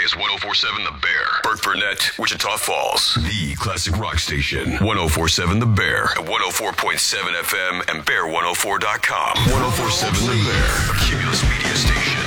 is 104.7 The Bear. Burke Burnett, Wichita Falls. The classic rock station. 104.7 The Bear. At 104.7 FM and bear104.com. 104.7 The Bear. A Cumulus Media station.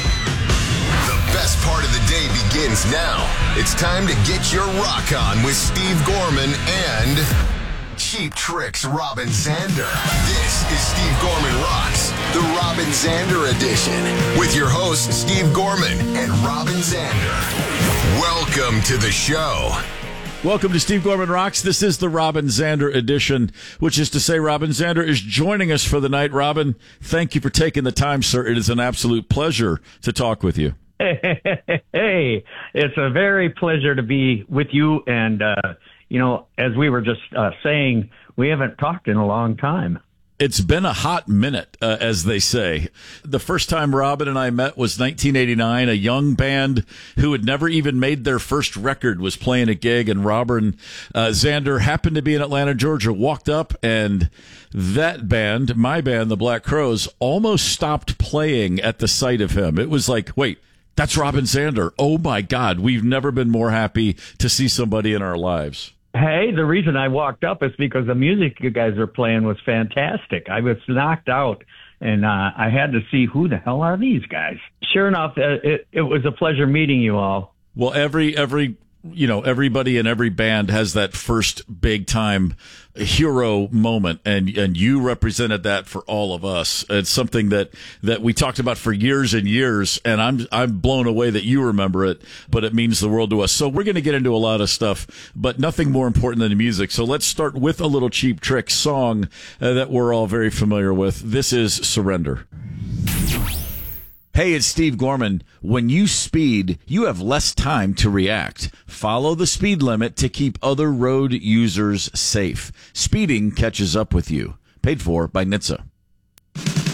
The best part of the day begins now. It's time to get your rock on with Steve Gorman and Cheap Trick's Robin Zander. This is Steve Gorman Rocks, the Robin Zander edition, with your hosts Steve Gorman and Robin Zander. Welcome to the show. Welcome to Steve Gorman Rocks. This is the Robin Zander edition, which is to say Robin Zander is joining us for the night. Robin, thank you for taking the time, sir. It is an absolute pleasure to talk with you. Hey, it's a very pleasure to be with you. And, as we were just saying, we haven't talked in a long time. It's been a hot minute, as they say. The first time Robin and I met was 1989. A young band who had never even made their first record was playing a gig, and Robin Zander happened to be in Atlanta, Georgia, walked up, and that band, my band, the Black Crowes, almost stopped playing at the sight of him. It was like, wait, that's Robin Zander. Oh, my God, we've never been more happy to see somebody in our lives. Hey, the reason I walked up is because the music you guys are playing was fantastic. I was knocked out, and I had to see who the hell are these guys. Sure enough, it was a pleasure meeting you all. Well, everybody in every band has that first big time hero moment, and you represented that for all of us. It's something that we talked about for years and years, and I'm blown away that you remember it, but it means the world to us. So we're going to get into a lot of stuff, but nothing more important than the music. So let's start with a little Cheap Trick song that we're all very familiar with. This is Surrender. Hey, it's Steve Gorman. When you speed, you have less time to react. Follow the speed limit to keep other road users safe. Speeding catches up with you. Paid for by NHTSA.